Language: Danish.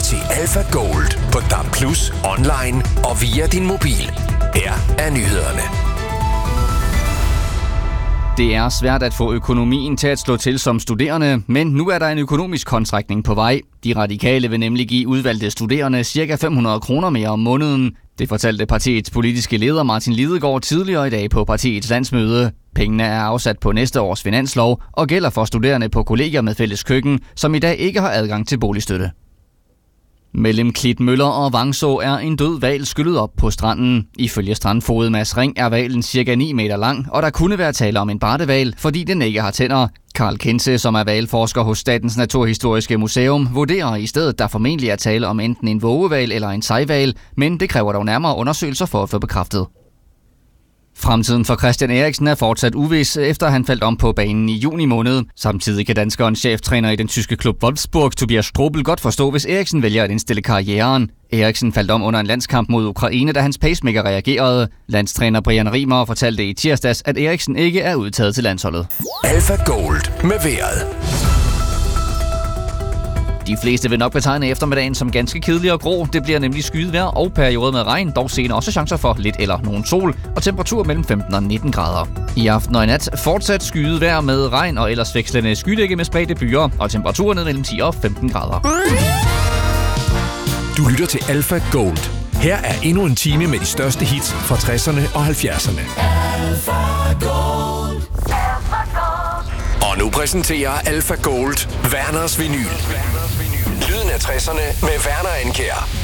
til Alpha Gold på DAB+, online og via din mobil. Her er nyhederne. Det er svært at få økonomien til at slå til som studerende, men nu er der en økonomisk håndsrækning på vej. De radikale vil nemlig give udvalgte studerende ca. 500 kroner mere om måneden. Det fortalte partiets politiske leder Martin Lidegaard tidligere i dag på partiets landsmøde. Pengene er afsat på næste års finanslov og gælder for studerende på kollegier med fælles køkken, som i dag ikke har adgang til boligstøtte. Mellem Klitmøller og Vangså er en død hval skyllet op på stranden. Ifølge strandfoged Mads Ring er hvalen cirka 9 meter lang, og der kunne være tale om en bardehval, fordi den ikke har tænder. Karl Kinse, som er hvalforsker hos Statens Naturhistoriske Museum, vurderer i stedet, der formentlig er tale om enten en vågehval eller en sejhval, men det kræver dog nærmere undersøgelser for at få bekræftet. Fremtiden for Christian Eriksen er fortsat uvis, efter han faldt om på banen i juni måned. Samtidig kan danskerens cheftræner i den tyske klub Wolfsburg, Tobias Strobel, godt forstå, hvis Eriksen vælger at indstille karrieren. Eriksen faldt om under en landskamp mod Ukraine, da hans pacemaker reagerede. Landstræner Brian Riemer fortalte i tirsdags, at Eriksen ikke er udtaget til landsholdet. Alpha Gold med vejret. De fleste vil nok betegne eftermiddagen som ganske kedelig og grå. Det bliver nemlig skydevejr og perioder med regn, dog senere også chancer for lidt eller nogen sol, og temperatur mellem 15 og 19 grader. I aften og i nat fortsat skydevejr med regn og ellers vekslende skydække med spredte byer, og temperaturer ned mellem 10 og 15 grader. Du lytter til Alpha Gold. Her er endnu en time med de største hits fra 60'erne og 70'erne. Alpha Gold. Og nu præsenterer Alpha Gold Werners Vinyl. Lyden af 60'erne med Werner Andkjær.